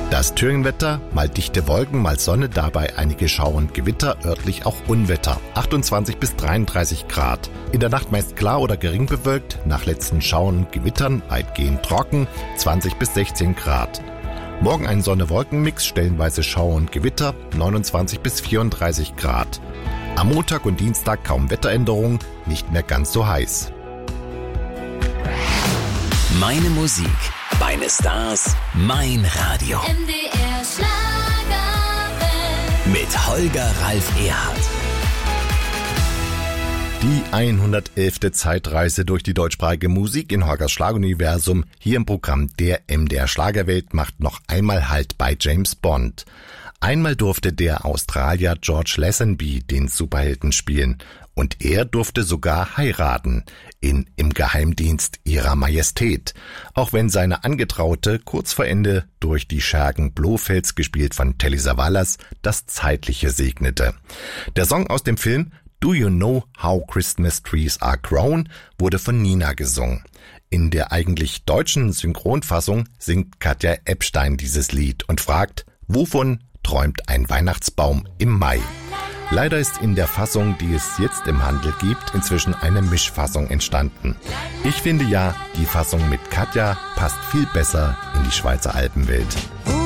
Das Thüringenwetter, mal dichte Wolken, mal Sonne, dabei einige Schauer und Gewitter, örtlich auch Unwetter. 28 bis 33 Grad. In der Nacht meist klar oder gering bewölkt, nach letzten Schauern und Gewittern weitgehend trocken, 20 bis 16 Grad. Morgen ein Sonne-Wolken-Mix, stellenweise Schauer und Gewitter, 29 bis 34 Grad. Am Montag und Dienstag kaum Wetteränderung, nicht mehr ganz so heiß. Meine Musik, meine Stars, mein Radio. MDR Schlagerwelt. Mit Holger Ralf Erhardt. Die 111. Zeitreise durch die deutschsprachige Musik in Holgers Schlageruniversum hier im Programm der MDR Schlagerwelt macht noch einmal Halt bei James Bond. Einmal durfte der Australier George Lazenby den Superhelden spielen und er durfte sogar heiraten im Geheimdienst ihrer Majestät, auch wenn seine Angetraute kurz vor Ende durch die Schergen Blofels, gespielt von Telly Savalas, das Zeitliche segnete. Der Song aus dem Film Do You Know How Christmas Trees Are Grown wurde von Nina gesungen. In der eigentlich deutschen Synchronfassung singt Katja Epstein dieses Lied und fragt, wovon träumt ein Weihnachtsbaum im Mai? Leider ist in der Fassung, die es jetzt im Handel gibt, inzwischen eine Mischfassung entstanden. Ich finde ja, die Fassung mit Katja passt viel besser in die Schweizer Alpenwelt.